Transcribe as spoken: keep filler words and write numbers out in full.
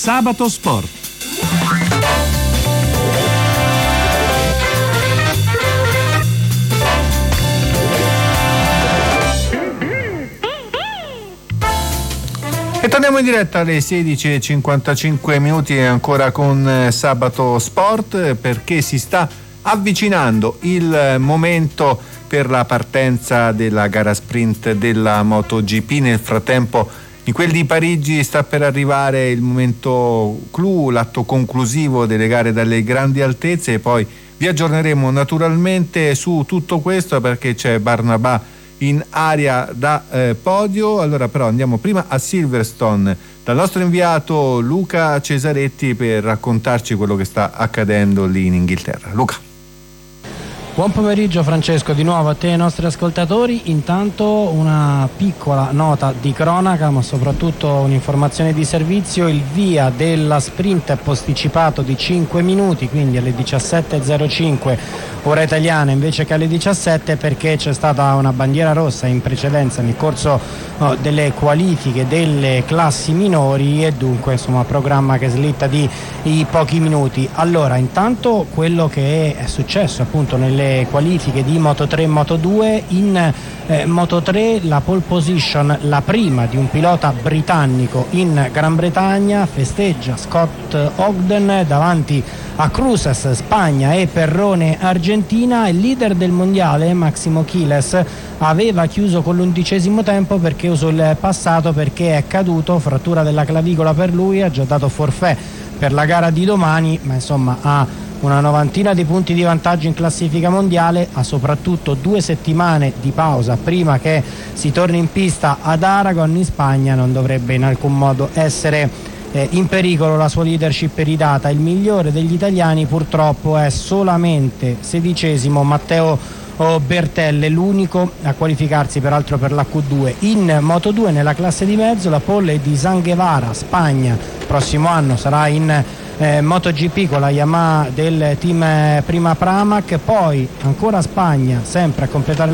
Sabato Sport. E torniamo in diretta alle sedici e cinquantacinque minuti ancora con eh, Sabato Sport, perché si sta avvicinando il momento per la partenza della gara sprint della MotoGP. Nel frattempo in quel di Parigi sta per arrivare il momento clou, l'atto conclusivo delle gare dalle grandi altezze, e poi vi aggiorneremo naturalmente su tutto questo perché c'è Barnabà in area da eh, podio. Allora però andiamo prima a Silverstone dal nostro inviato Luca Cesaretti per raccontarci quello che sta accadendo lì in Inghilterra. Luca. Buon pomeriggio Francesco, di nuovo a te e ai nostri ascoltatori. Intanto una piccola nota di cronaca, ma soprattutto un'informazione di servizio: il via della sprint è posticipato di cinque minuti, quindi alle diciassette e zero cinque ora italiana invece che alle diciassette, perché c'è stata una bandiera rossa in precedenza nel corso oh, delle qualifiche delle classi minori, e dunque insomma programma che slitta di, di pochi minuti. Allora, intanto quello che è successo appunto nelle qualifiche di Moto tre e Moto due: in eh, Moto tre la pole position, la prima di un pilota britannico in Gran Bretagna, festeggia Scott Ogden davanti a Cruces Spagna e Perrone Argentina. Il leader del mondiale Massimo Chiles aveva chiuso con l'undicesimo tempo perché usò il passato, perché è caduto, frattura della clavicola per lui, ha già dato forfait per la gara di domani, ma insomma ha una novantina di punti di vantaggio in classifica mondiale, ha soprattutto due settimane di pausa prima che si torni in pista ad Aragon in Spagna. Non dovrebbe in alcun modo essere eh, in pericolo la sua leadership eredata. Il migliore degli italiani purtroppo è solamente sedicesimo Matteo Bertelle, l'unico a qualificarsi peraltro per la Q due. In Moto due nella classe di mezzo la pole è di Sanghevara, Spagna, prossimo anno sarà in Eh, MotoGP con la Yamaha del team eh, Prima Pramac, poi ancora Spagna, sempre a completare